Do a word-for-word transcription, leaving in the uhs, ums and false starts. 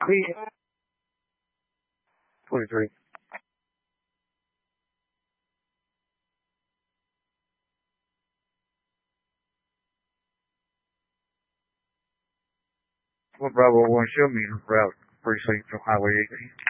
twenty-three. What Bravo one, show me the route precinct from Highway eighteen.